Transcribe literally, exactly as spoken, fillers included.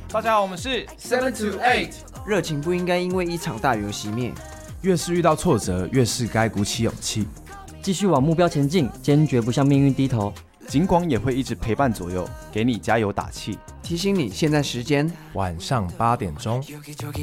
大家好，我们是 seven to eight， 热情不应该因为一场大雨而熄灭。 越是遇到挫折，越是该鼓起勇气， 继续往目标前进，坚决不向命运低头。 警广也会一直陪伴左右，给你加油打气， 提醒你现在时间晚上八点钟。